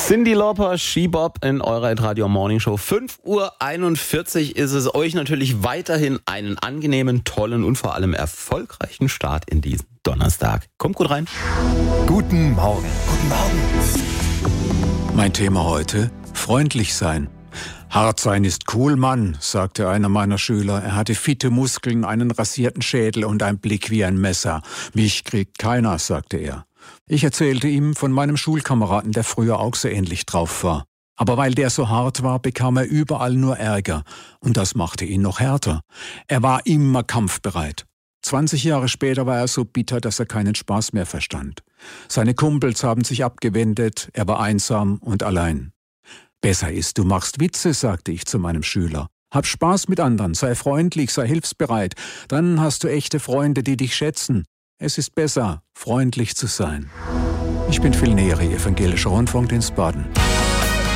Cyndi Lauper, She-Bop in eurer Radio Morning Show. 5:41 Uhr ist es. Euch natürlich weiterhin einen angenehmen, tollen und vor allem erfolgreichen Start in diesen Donnerstag. Kommt gut rein. Guten Morgen. Guten Morgen. Mein Thema heute: freundlich sein. Hart sein ist cool, Mann, sagte einer meiner Schüler. Er hatte fitte Muskeln, einen rasierten Schädel und einen Blick wie ein Messer. Mich kriegt keiner, sagte er. Ich erzählte ihm von meinem Schulkameraden, der früher auch so ähnlich drauf war. Aber weil der so hart war, bekam er überall nur Ärger. Und das machte ihn noch härter. Er war immer kampfbereit. 20 Jahre später war er so bitter, dass er keinen Spaß mehr verstand. Seine Kumpels haben sich abgewendet, er war einsam und allein. Besser ist, du machst Witze, sagte ich zu meinem Schüler. Hab Spaß mit anderen, sei freundlich, sei hilfsbereit. Dann hast du echte Freunde, die dich schätzen. Es ist besser, freundlich zu sein. Ich bin Phil Neri, Evangelischer Rundfunkdienst Baden.